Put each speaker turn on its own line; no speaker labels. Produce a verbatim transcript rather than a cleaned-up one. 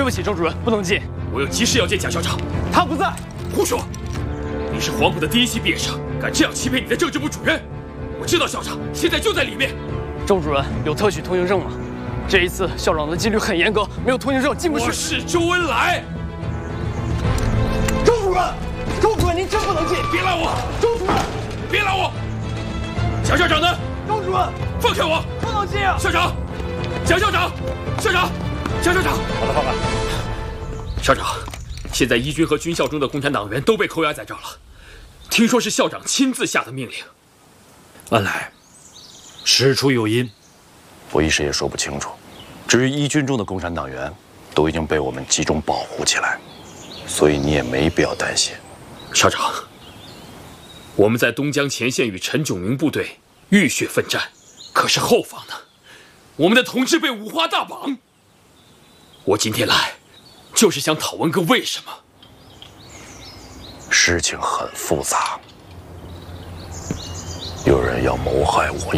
不起，周主任，不能进。
我有急事要见贾校长。
他不在。
胡说！你是黄埔的第一期毕业生，敢这样欺骗你的政治部主任？我知道校长现在就在里面。
周主任有特许通行证吗？这一次校长的纪律很严格，没有通行证进不去。
我是周恩来。
周主任，周主任，您真不能进！
别拉我！
周主任，
别拉我！贾校长呢？
周主任，
放开我！
不能进啊！
校长，贾校长，校长，贾校长，
把他放开。
校长，现在一军和军校中的共产党员都被扣押在这儿了，听说是校长亲自下的命令。
恩来，事出有因，
我一时也说不清楚。至于一军中的共产党员，都已经被我们集中保护起来，所以你也没必要担心。
校长，我们在东江前线与陈炯明部队浴血奋战，可是后方呢？我们的同志被五花大绑。我今天来，就是想讨问个为什么。
事情很复杂，有人要谋害我。